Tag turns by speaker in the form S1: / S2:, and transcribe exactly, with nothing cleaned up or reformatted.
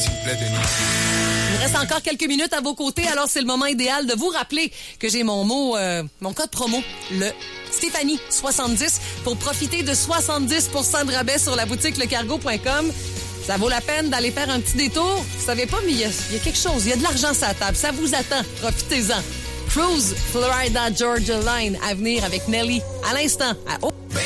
S1: s'il vous plaît, Denis.
S2: Il me reste encore quelques minutes à vos côtés, alors c'est le moment idéal de vous rappeler que j'ai mon mot, euh, mon code promo, le Stéphanie soixante-dix, pour profiter de soixante-dix pour cent de rabais sur la boutique lecargo point com. Ça vaut la peine d'aller faire un petit détour. Vous savez pas, mais il y, y a quelque chose. Il y a de l'argent sur la table. Ça vous attend. Profitez-en. Cruise Florida Georgia Line à venir avec Nelly à l'instant. À... Oh.